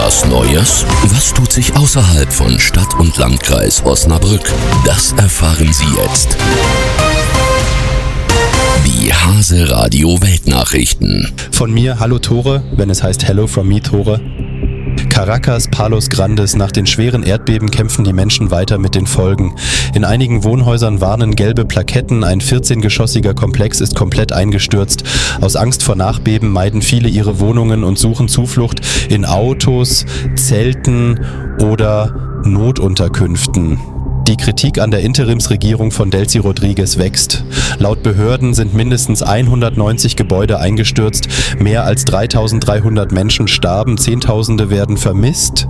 Was Neues? Was tut sich außerhalb von Stadt und Landkreis Osnabrück? Das erfahren Sie jetzt. Die Hase Radio Weltnachrichten. Von mir Hallo Tore, wenn es heißt Hello from me Tore. Caracas, Palos Grandes. Nach den schweren Erdbeben kämpfen die Menschen weiter mit den Folgen. In einigen Wohnhäusern warnen gelbe Plaketten. Ein 14-geschossiger Komplex ist komplett eingestürzt. Aus Angst vor Nachbeben meiden viele ihre Wohnungen und suchen Zuflucht in Autos, Zelten oder Notunterkünften. Die Kritik an der Interimsregierung von Delcy Rodriguez wächst. Laut Behörden sind mindestens 190 Gebäude eingestürzt, mehr als 3.300 Menschen starben, Zehntausende werden vermisst.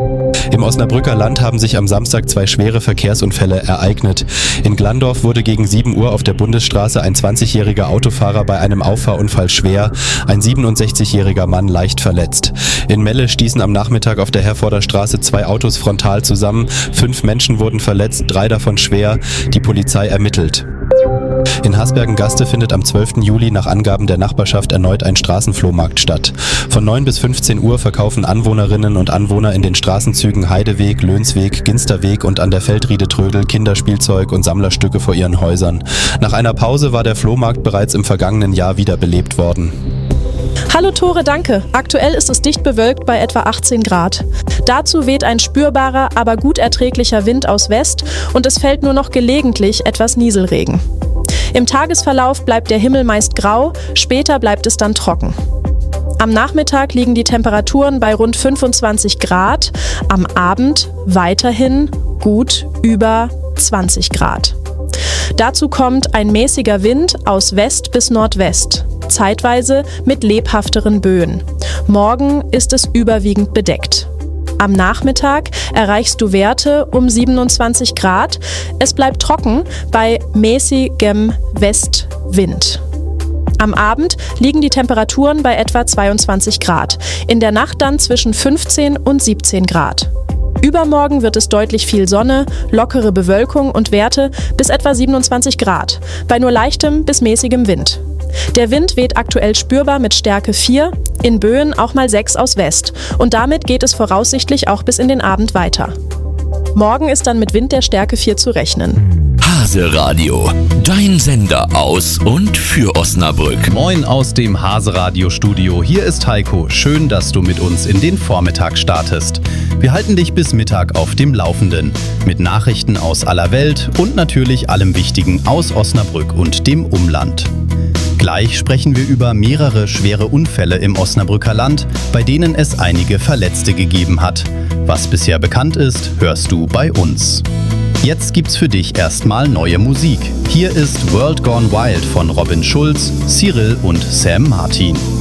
Im Osnabrücker Land haben sich am Samstag 2 schwere Verkehrsunfälle ereignet. In Glandorf wurde gegen 7 Uhr auf der Bundesstraße ein 20-jähriger Autofahrer bei einem Auffahrunfall schwer, ein 67-jähriger Mann leicht verletzt. In Melle stießen am Nachmittag auf der Herforder Straße 2 Autos frontal zusammen. 5 Menschen wurden verletzt, 3 davon schwer. Die Polizei ermittelt. In Hasbergen-Gaste findet am 12. Juli nach Angaben der Nachbarschaft erneut ein Straßenflohmarkt statt. Von 9 bis 15 Uhr verkaufen Anwohnerinnen und Anwohner in den Straßenzügen Heideweg, Lönsweg, Ginsterweg und an der Feldriede-Trödel Kinderspielzeug und Sammlerstücke vor ihren Häusern. Nach einer Pause war der Flohmarkt bereits im vergangenen Jahr wieder belebt worden. Hallo Tore, danke. Aktuell ist es dicht bewölkt bei etwa 18 Grad. Dazu weht ein spürbarer, aber gut erträglicher Wind aus West und es fällt nur noch gelegentlich etwas Nieselregen. Im Tagesverlauf bleibt der Himmel meist grau, später bleibt es dann trocken. Am Nachmittag liegen die Temperaturen bei rund 25 Grad, am Abend weiterhin gut über 20 Grad. Dazu kommt ein mäßiger Wind aus West bis Nordwest, zeitweise mit lebhafteren Böen. Morgen ist es überwiegend bedeckt. Am Nachmittag erreichst du Werte um 27 Grad. Es bleibt trocken bei mäßigem Westwind. Am Abend liegen die Temperaturen bei etwa 22 Grad. In der Nacht dann zwischen 15 und 17 Grad. Übermorgen wird es deutlich viel Sonne, lockere Bewölkung und Werte bis etwa 27 Grad, bei nur leichtem bis mäßigem Wind. Der Wind weht aktuell spürbar mit Stärke 4, in Böen auch mal 6 aus West und damit geht es voraussichtlich auch bis in den Abend weiter. Morgen ist dann mit Wind der Stärke 4 zu rechnen. Hase Radio, dein Sender aus und für Osnabrück. Moin aus dem Hase Radio Studio. Hier ist Heiko. Schön, dass du mit uns in den Vormittag startest. Wir halten dich bis Mittag auf dem Laufenden. Mit Nachrichten aus aller Welt und natürlich allem Wichtigen aus Osnabrück und dem Umland. Gleich sprechen wir über mehrere schwere Unfälle im Osnabrücker Land, bei denen es einige Verletzte gegeben hat. Was bisher bekannt ist, hörst du bei uns. Jetzt gibt's für dich erstmal neue Musik. Hier ist World Gone Wild von Robin Schulz, Cyril und Sam Martin.